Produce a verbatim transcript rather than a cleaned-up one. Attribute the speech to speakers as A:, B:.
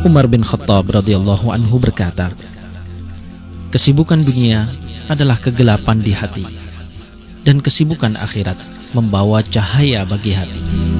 A: Umar bin Khattab radhiyallahu anhu berkata, kesibukan dunia adalah kegelapan di hati, dan kesibukan akhirat membawa cahaya bagi hati.